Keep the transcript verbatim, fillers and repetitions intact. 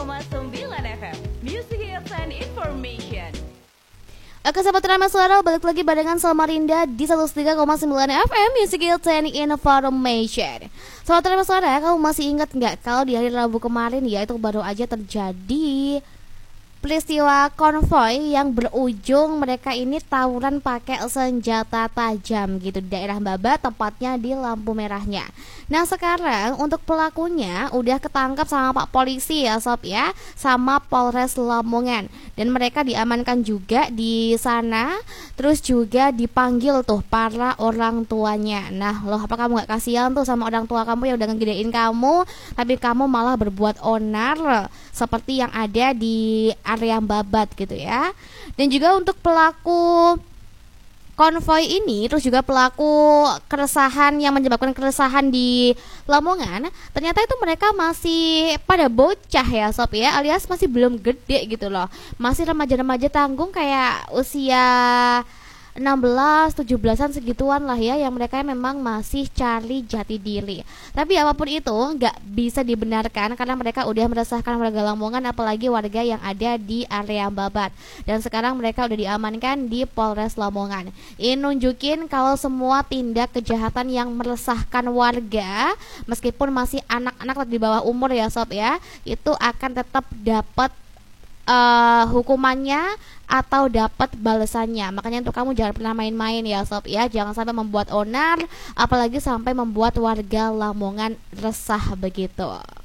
koma sembilan F M Music Hits and Information. Oke sahabat Rama Suara, balik lagi barengan Samarinda di seratus tiga koma sembilan F M Music Hits and Information. Sahabat Rama Suara, kamu masih ingat nggak kalau di hari Rabu kemarin ya itu baru aja terjadi peristiwa konvoy yang berujung mereka ini tawuran pakai senjata tajam gitu di daerah Babat, tepatnya di lampu merahnya. Nah sekarang untuk pelakunya udah ketangkap sama Pak Polisi ya sob ya, sama Polres Lamongan, dan mereka diamankan juga di sana. Terus juga dipanggil tuh para orang tuanya. Nah loh, apa kamu gak kasihan tuh sama orang tua kamu yang udah ngegedein kamu, tapi kamu malah berbuat onar seperti yang ada di area Babat gitu ya. Dan juga untuk pelaku konvoy ini, terus juga pelaku keresahan yang menyebabkan keresahan di Lamongan, ternyata itu mereka masih pada bocah ya sob ya, alias masih belum gede gitu loh. Masih remaja-remaja tanggung kayak usia enam belas, tujuh belasan segituan lah ya, yang mereka memang masih cari jati diri. Tapi apapun itu nggak bisa dibenarkan karena mereka udah meresahkan warga Lamongan, apalagi warga yang ada di area Babat. Dan sekarang mereka udah diamankan di Polres Lamongan. Ini nunjukin kalau semua tindak kejahatan yang meresahkan warga, meskipun masih anak-anak di bawah umur ya sob ya, itu akan tetap dapat Uh, hukumannya atau dapat balasannya. Makanya untuk kamu jangan pernah main-main ya sob ya, jangan sampai membuat onar, apalagi sampai membuat warga Lamongan resah begitu.